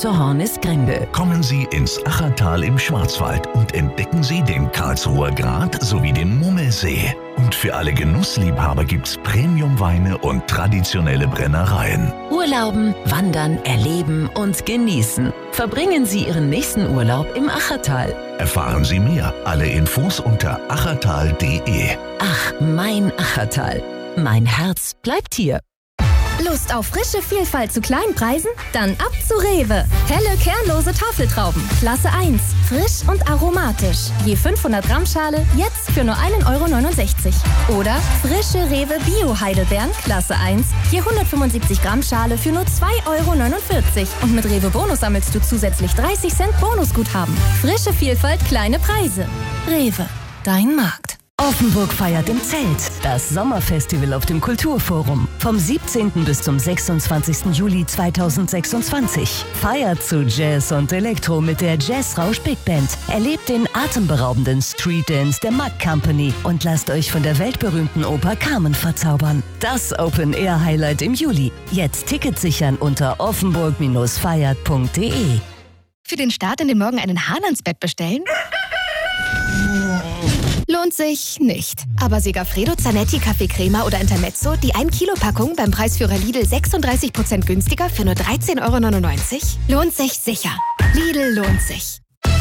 zur Hornisgrinde. Kommen Sie ins Achertal im Schwarzwald und entdecken Sie den Karlsruher Grat sowie den Mummelsee. Und für alle Genussliebhaber gibt's Premiumweine und traditionelle Brennereien. Urlauben, wandern, erleben und genießen. Verbringen Sie Ihren nächsten Urlaub im Achertal. Erfahren Sie mehr. Alle Infos unter achertal.de. Ach, mein Achertal. Mein Herz bleibt hier. Lust auf frische Vielfalt zu kleinen Preisen? Dann ab zu Rewe. Helle, kernlose Tafeltrauben. Klasse 1. Frisch und aromatisch. Je 500 Gramm Schale, jetzt für nur 1,69 €. Oder frische Rewe Bio-Heidelbeeren. Klasse 1. Je 175 Gramm Schale für nur 2,49 €. Und mit Rewe Bonus sammelst du zusätzlich 30 Cent Bonusguthaben. Frische Vielfalt, kleine Preise. Rewe. Dein Markt. Offenburg feiert im Zelt. Das Sommerfestival auf dem Kulturforum. Vom 17. bis zum 26. Juli 2026. Feiert zu Jazz und Elektro mit der Jazzrausch Big Band. Erlebt den atemberaubenden Street Dance der Mack Company und lasst euch von der weltberühmten Oper Carmen verzaubern. Das Open-Air-Highlight im Juli. Jetzt Tickets sichern unter offenburg-feiert.de. Für den Start in den Morgen einen Hahn ans Bett bestellen? Lohnt sich nicht. Aber Segafredo, Zanetti, Kaffee Crema oder Intermezzo, die 1-Kilo-Packung beim Preisführer Lidl 36% günstiger für nur 13,99 €? Lohnt sich sicher. Lidl lohnt sich.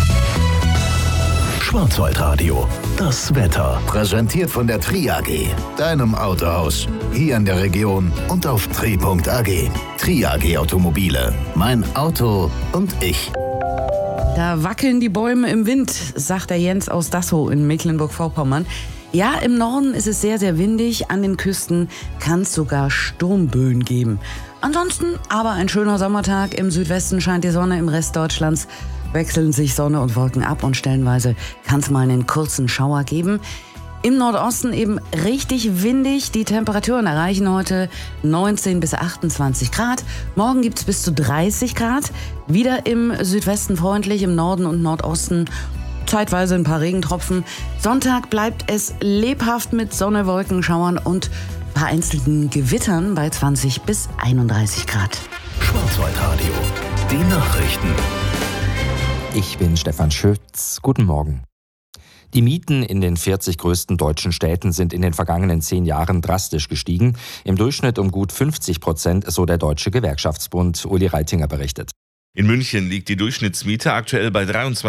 Schwarzwaldradio. Das Wetter. Präsentiert von der Tri AG, deinem Autohaus. Hier in der Region und auf tri.ag. Tri AG Automobile. Mein Auto und ich. Da wackeln die Bäume im Wind, sagt der Jens aus Dassow in Mecklenburg-Vorpommern. Ja, im Norden ist es sehr, sehr windig. An den Küsten kann es sogar Sturmböen geben. Ansonsten aber ein schöner Sommertag. Im Südwesten scheint die Sonne, im Rest Deutschlands wechseln sich Sonne und Wolken ab und stellenweise kann es mal einen kurzen Schauer geben. Im Nordosten eben richtig windig. Die Temperaturen erreichen heute 19 bis 28 Grad. Morgen gibt es bis zu 30 Grad. Wieder im Südwesten freundlich, im Norden und Nordosten zeitweise ein paar Regentropfen. Sonntag bleibt es lebhaft mit Sonne, Wolkenschauern und vereinzelten Gewittern bei 20 bis 31 Grad. Schwarzwaldradio. Die Nachrichten. Ich bin Stefan Schütz. Guten Morgen. Die Mieten in den 40 größten deutschen Städten sind in den vergangenen 10 Jahren drastisch gestiegen. Im Durchschnitt um gut 50%, so der Deutsche Gewerkschaftsbund. Uli Reitinger berichtet. In München liegt die Durchschnittsmiete aktuell bei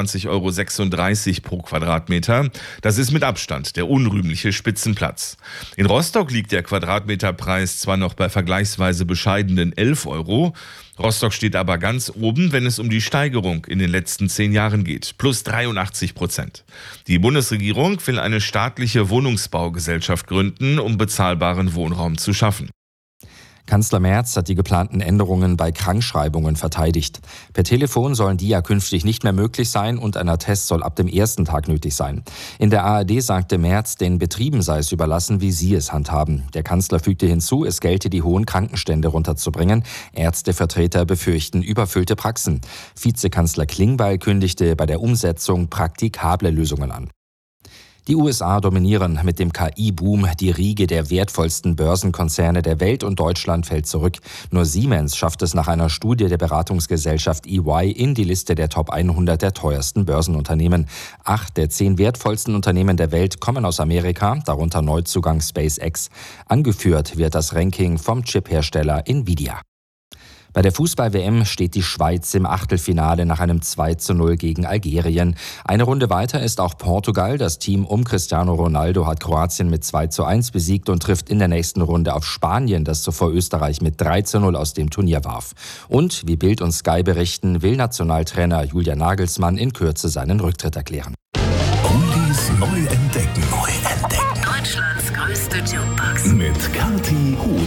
23,36 € pro Quadratmeter. Das ist mit Abstand der unrühmliche Spitzenplatz. In Rostock liegt der Quadratmeterpreis zwar noch bei vergleichsweise bescheidenen 11 €. Rostock steht aber ganz oben, wenn es um die Steigerung in den letzten 10 Jahren geht. Plus 83%. Die Bundesregierung will eine staatliche Wohnungsbaugesellschaft gründen, um bezahlbaren Wohnraum zu schaffen. Kanzler Merz hat die geplanten Änderungen bei Krankschreibungen verteidigt. Per Telefon sollen die ja künftig nicht mehr möglich sein und ein Attest soll ab dem ersten Tag nötig sein. In der ARD sagte Merz, den Betrieben sei es überlassen, wie sie es handhaben. Der Kanzler fügte hinzu, es gelte, die hohen Krankenstände runterzubringen. Ärztevertreter befürchten überfüllte Praxen. Vizekanzler Klingbeil kündigte bei der Umsetzung praktikable Lösungen an. Die USA dominieren mit dem KI-Boom die Riege der wertvollsten Börsenkonzerne der Welt und Deutschland fällt zurück. Nur Siemens schafft es nach einer Studie der Beratungsgesellschaft EY in die Liste der Top 100 der teuersten Börsenunternehmen. 8 der 10 wertvollsten Unternehmen der Welt kommen aus Amerika, darunter Neuzugang SpaceX. Angeführt wird das Ranking vom Chiphersteller Nvidia. Bei der Fußball-WM steht die Schweiz im Achtelfinale nach einem 2:0 gegen Algerien. Eine Runde weiter ist auch Portugal. Das Team um Cristiano Ronaldo hat Kroatien mit 2:1 besiegt und trifft in der nächsten Runde auf Spanien, das zuvor Österreich mit 3:0 aus dem Turnier warf. Und, wie Bild und Sky berichten, will Nationaltrainer Julian Nagelsmann in Kürze seinen Rücktritt erklären. Oldies neu entdecken. Deutschlands größte Jukebox. Mit Kathi Huhn.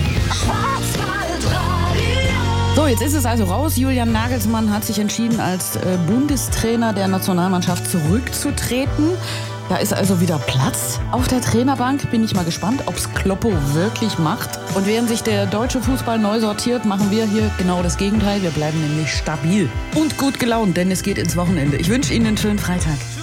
So, jetzt ist es also raus. Julian Nagelsmann hat sich entschieden, als Bundestrainer der Nationalmannschaft zurückzutreten. Da ist also wieder Platz auf der Trainerbank. Bin ich mal gespannt, ob es Kloppo wirklich macht. Und während sich der deutsche Fußball neu sortiert, machen wir hier genau das Gegenteil. Wir bleiben nämlich stabil und gut gelaunt, denn es geht ins Wochenende. Ich wünsche Ihnen einen schönen Freitag.